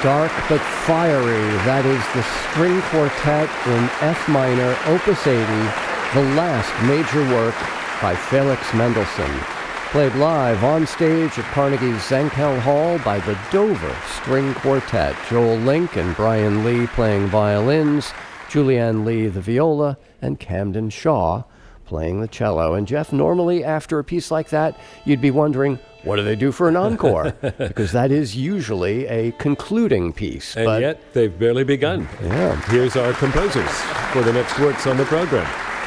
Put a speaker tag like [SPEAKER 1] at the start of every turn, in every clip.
[SPEAKER 1] Dark but fiery, that is the string quartet in F minor, Opus 80, the last major work by Felix Mendelssohn. Played live on stage at Carnegie's Zankel Hall by the Dover String Quartet. Joel Link and Brian Lee playing violins, Julianne Lee the viola, and Camden Shaw playing the cello. And Jeff, normally after a piece like that, you'd be wondering, what do they do for an encore? Because that is usually a concluding piece.
[SPEAKER 2] And yet, they've barely begun.
[SPEAKER 1] Yeah.
[SPEAKER 2] Here's our composers for the next works on the program.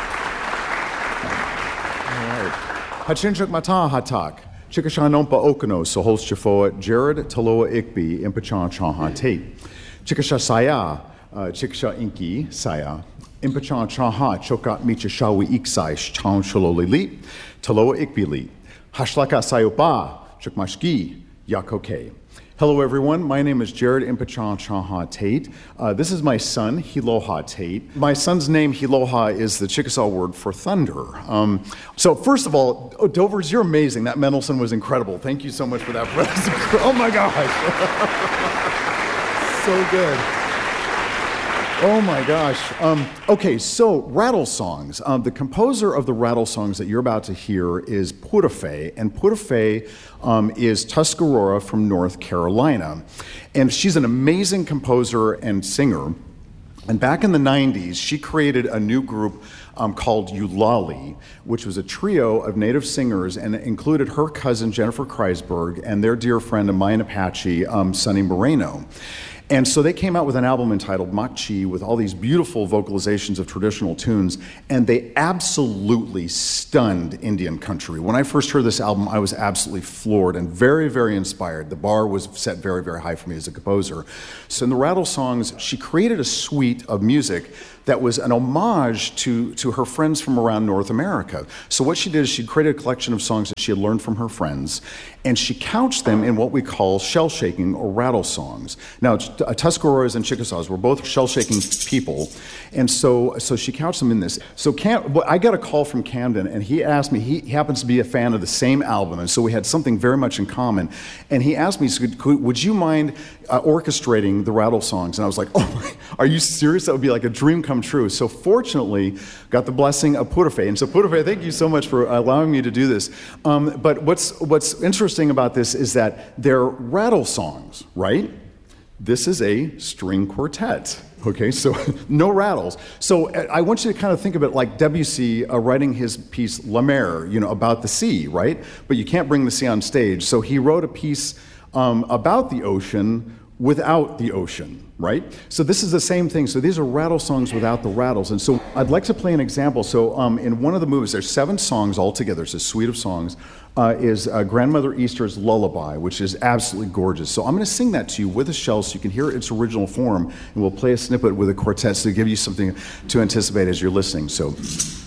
[SPEAKER 3] Hachinchuk Mata Hatak, Chikashanompa Okano, Sohos Chafoa, Jared Taloa Ikbi, Impachan Chaha Tate, Chikasha Saya, Chikasha Inki, Saya, Impachan Chaha, Chokat Micha Shawi Iksai, Chan Shalolili, Taloa Ikbili, Hashlaka Sayopa, Chukmashki, Yakoke. Hello, everyone. My name is Jared Impachan Chaha Tate. This is my son, Hiloha Tate. My son's name, Hiloha, is the Chickasaw word for thunder. So first of all, Dovers, you're amazing. That Mendelssohn was incredible. Thank you so much for that. Oh, my gosh. So good. Oh my gosh. Okay, so rattle songs. The composer of the rattle songs that you're about to hear is Purafe, and Purafe is Tuscarora from North Carolina. And she's an amazing composer and singer. And back in the 90s, she created a new group called Eulalie, which was a trio of native singers, and it included her cousin Jennifer Kreisberg and their dear friend, a Mayan Apache, Sonny Moreno. And so they came out with an album entitled Makchi with all these beautiful vocalizations of traditional tunes, and they absolutely stunned Indian country. When I first heard this album, I was absolutely floored and very, very inspired. The bar was set very, very high for me as a composer. So in the Rattle Songs, she created a suite of music that was an homage to her friends from around North America. So what she did is she created a collection of songs that she had learned from her friends, and she couched them in what we call shell-shaking or rattle songs. Now, Tuscaroras and Chickasaws were both shell-shaking people, and so she couched them in this. So I got a call from Camden, and he asked me, he happens to be a fan of the same album, and so we had something very much in common, and he asked me, would you mind orchestrating the rattle songs? And I was like, oh my, are you serious? That would be like a dream come true. So fortunately, got the blessing of Purafe. And so Purafe, thank you so much for allowing me to do this. But what's interesting about this is that they're rattle songs, right? This is a string quartet. Okay, so no rattles. So I want you to kind of think of it like Debussy writing his piece La Mer, about the sea, right? But you can't bring the sea on stage. So he wrote a piece about the ocean without the ocean, right? So this is the same thing. So these are rattle songs without the rattles. And so I'd like to play an example. So in one of the movies, there's 7 songs altogether. It's a suite of songs. Is Grandmother Easter's Lullaby, which is absolutely gorgeous. So I'm going to sing that to you with a shell so you can hear its original form, and we'll play a snippet with a quartet to give you something to anticipate as you're listening. So.